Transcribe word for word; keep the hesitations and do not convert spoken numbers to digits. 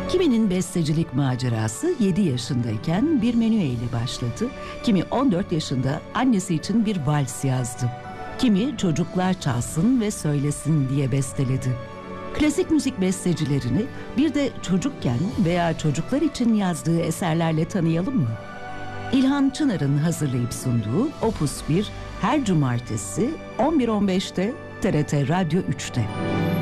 Kiminin bestecilik macerası yedi yaşındayken bir menüe ile başladı. Kimi on dört yaşında annesi için bir vals yazdı. Kimi çocuklar çalsın ve söylesin diye besteledi. Klasik müzik bestecilerini bir de çocukken veya çocuklar için yazdığı eserlerle tanıyalım mı? İlhan Çınar'ın hazırlayıp sunduğu Opus bir her cumartesi on bir on beşte T R T Radyo üçte.